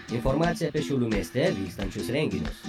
Informacija apie Šiaulių mieste vykstančius renginius.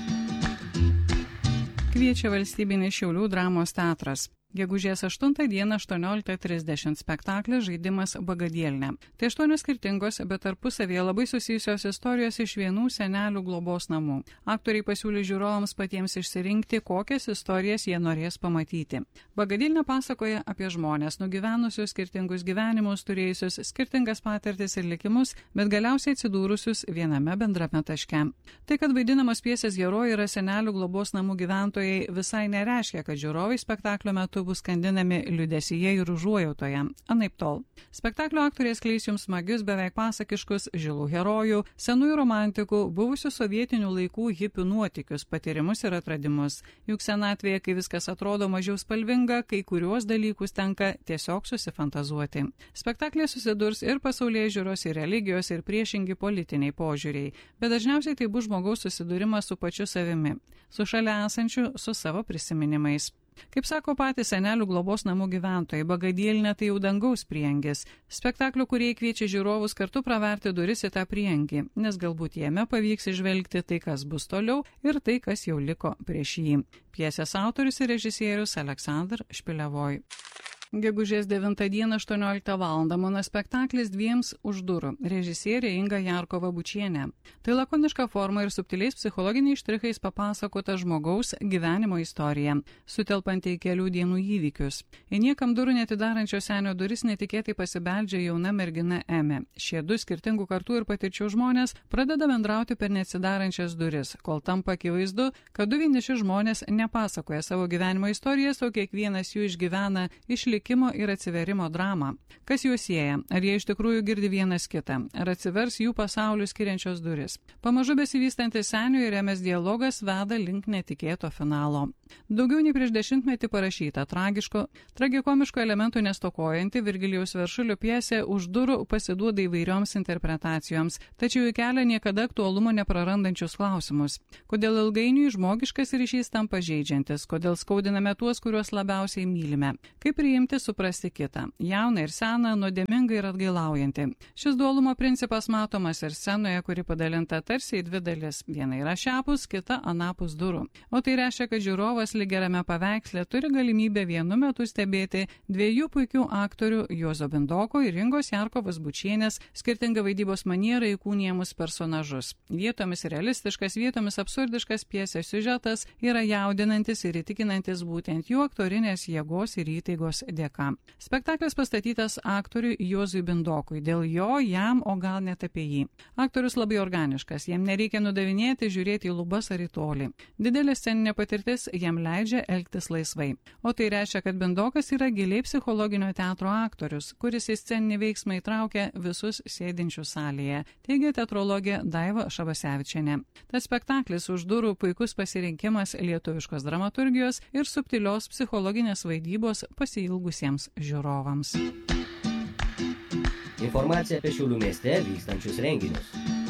Kviečia Valstybinis Šiaulių dramos teatras. Gegužės 8 dieną 18:30 spektaklis Žaidimas Bagadielne. Tai 8 skirtingos, bet tarpusavėje labai susijusios istorijos iš vienų senelių globos namų. Aktoriai pasiūlė žiūrovams patiems išsirinkti, kokias istorijas jie norės pamatyti. Bagadielne pasakoja apie žmonės, nugyvenusius skirtingus gyvenimus, turėjusius skirtingas patirtis ir likimus, bet galiausiai atsidūrusius viename bendrame taške. Tai, kad vaidinamos pjesės herojai yra senelių globos namų gyventojai, visai nereiškia, kad žiūrovai spektaklio metu bus skandinami liūdesyje ir užuojautoje. Anaiptol. Spektaklio aktoriai skleis jums smagius, beveik pasakiškus žilų herojų, senųjų romantikų, buvusių sovietinių laikų hipių nuotykius, patyrimus ir atradimus. Juk senatvėje, kai viskas atrodo mažiau spalvinga, kai kuriuos dalykus tenka tiesiog susifantazuoti. Spektaklė susidurs ir pasaulyje žiūros, ir religijos, ir priešingi politiniai požiūriai, bet dažniausiai tai bus žmogaus susidūrimas su pačiu savimi, su šalia esančiu, su savo prisiminimais. Kaip sako patys senelių globos namų gyventojai, Bagadielne tai jau dangaus priengis. Spektaklio kūrėjai kviečia žiūrovus kartu praverti duris į tą priengį, nes galbūt jame pavyks išvelgti tai, kas bus toliau ir tai, kas jau liko prieš jį. Pjesės autorius ir režisierius Aleksandr Špilevoj. Gegužės 9 dieną 18 val. Monospektaklis Dviems už durų. Režisierė Inga Jarkova-Bučienė. Tai lakoniška forma ir subtiliais psichologiniais štrichais papasakota žmogaus gyvenimo istorija, sutelpanti į kelių dienų įvykius. Į niekam durų netidarančio senio duris netikėtai pasibeldžia jauna mergina Emė. Šie du skirtingų kartų ir patirčių žmonės pradeda bendrauti per neatsidarančias duris, kol tampa akivaizdu, kad du vieniši žmonės nepasakoja savo gyvenimo istorijas, o kiekvienas jų išgyvena išlikimo ir atsiverimo dramą. Kas juos sieja? Ar jie iš tikrųjų girdi vienas kitą? Ar atsivers jų pasaulių skiriančios duris? Pamažu besivystantis senio ir Emės dialogas veda link netikėto finalo. Daugiau nei prieš 10 parašyta tragikomiško elementų nestokojanti Virgilijaus Veršulio pjesė Už durų pasiduoda įvairioms interpretacijoms, tačiau į kelią niekada aktualumo neprarandančius klausimus. Kodėl ilgainiui žmogiškas ryšys tampa žeidžiantis? Kodėl skaudiname tuos, kuriuos labiausiai mylime? Kaip priimti, suprasti kitą? Jauną ir seną, nuodėmingą ir atgailaujantį. Šis dualumo principas matomas ir scenoje, kuri padalinta tarsi į dvi dalis. Viena yra šiapus, kita anapus durų. O tai reiškia, kad žiūrovas lyg gerame paveiksle turi galimybę vienu metu stebėti dviejų puikių aktorių Juozo Bindoko ir Ingos Jarkovos-Bučienės skirtingą vaidybos manierą įkūnijamus personažus. Vietomis realistiškas, vietomis absurdiškas pjesės siužetas yra jaudinantis ir įtikinantis būtent jų aktorinės jėgos ir įtaigos dėka. Spektaklis pastatytas aktoriui Juozui Bindokui, dėl jo, jam, o gal net apie jį. Aktorius labai organiškas, jam nereikia nudavinėti, žiūrėti į lubas ar į tolį. Didelė sceninė patirtis jam leidžia elgtis laisvai. O tai reiškia, kad Bindokas yra giliai psichologinio teatro aktorius, kuris į sceninį veiksmą įtraukia visus sėdinčius salėje, teigia teatrologė Daiva Šabasevičienė. Tas spektaklis Už durų puikus pasirinkimas lietuviškos dramaturgijos ir subtilios psichologinės vaidybos pasiilgusiems žiūrovams. Informacija apie Šiaulių mieste vykstančius renginius.